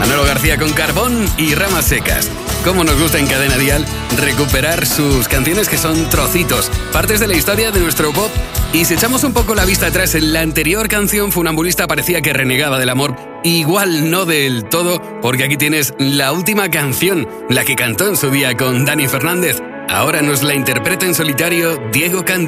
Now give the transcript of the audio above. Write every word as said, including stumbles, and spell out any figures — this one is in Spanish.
Manolo García con Carbón y Ramas Secas. Cómo nos gusta en Cadena Dial recuperar sus canciones que son trocitos, partes de la historia de nuestro pop. Y si echamos un poco la vista atrás, en la anterior canción Funambulista parecía que renegaba del amor. Igual no del todo, porque aquí tienes la última canción, la que cantó en su día con Dani Fernández. Ahora nos la interpreta en solitario Diego Cantero.